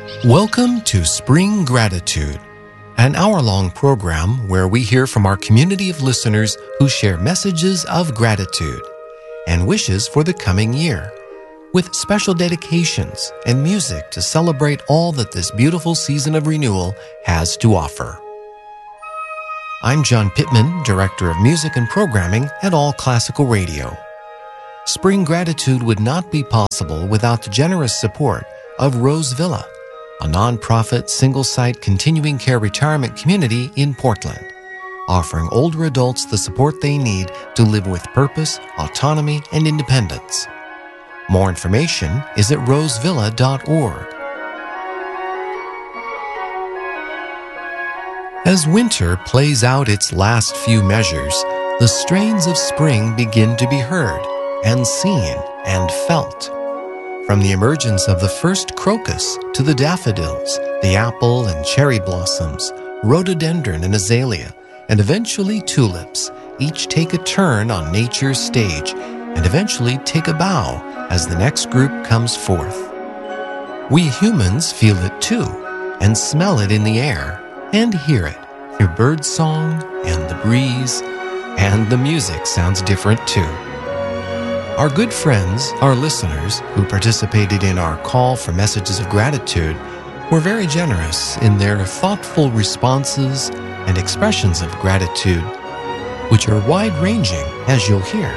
Welcome to Spring Gratitude, an hour-long program where we hear from our community of listeners who share messages of gratitude and wishes for the coming year, with special dedications and music to celebrate all that this beautiful season of renewal has to offer. I'm John Pittman, Director of Music and Programming at All Classical Radio. Spring Gratitude would not be possible without the generous support of Rose Villa, a nonprofit single-site continuing care retirement community in Portland, offering older adults the support they need to live with purpose, autonomy, and independence. More information is at rosevilla.org. As winter plays out its last few measures, the strains of spring begin to be heard and seen and felt. From the emergence of the first crocus to the daffodils, the apple and cherry blossoms, rhododendron and azalea, and eventually tulips, each take a turn on nature's stage and eventually take a bow as the next group comes forth. We humans feel it too and smell it in the air and hear it through bird song and the breeze, and the music sounds different too. Our good friends, our listeners, who participated in our call for messages of gratitude were very generous in their thoughtful responses and expressions of gratitude, which are wide-ranging, as you'll hear.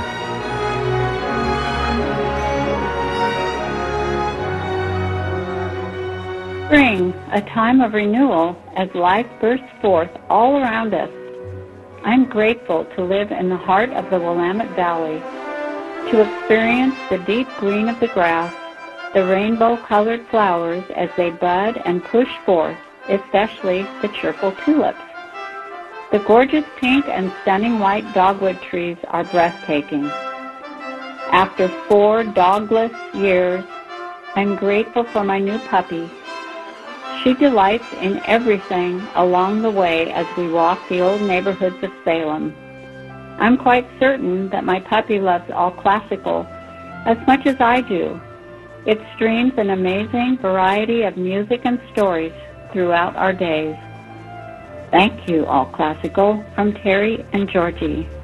Spring, a time of renewal as life bursts forth all around us. I'm grateful to live in the heart of the Willamette Valley, to experience the deep green of the grass, the rainbow-colored flowers as they bud and push forth, especially the cheerful tulips. The gorgeous pink and stunning white dogwood trees are breathtaking. After 4 dogless years, I'm grateful for my new puppy. She delights in everything along the way as we walk the old neighborhoods of Salem. I'm quite certain that my puppy loves All Classical as much as I do. It streams an amazing variety of music and stories throughout our days. Thank you, All Classical, from Terry and Georgie.